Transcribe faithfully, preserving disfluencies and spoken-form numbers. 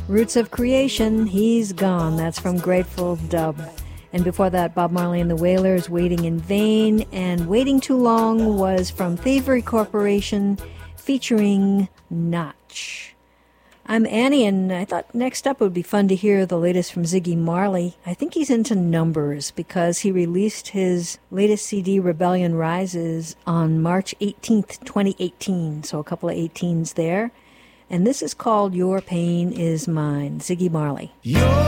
Roots of Creation, He's Gone. That's from Grateful Dub. And before that, Bob Marley and the Wailers, Waiting in Vain. And Waiting Too Long was from Thievery Corporation, featuring Notch. I'm Annie, and I thought next up it would be fun to hear the latest from Ziggy Marley. I think he's into numbers because he released his latest C D, Rebellion Rises, on March eighteenth, twenty eighteen. So a couple of eighteens there. And this is called Your Pain Is Mine, Ziggy Marley. Your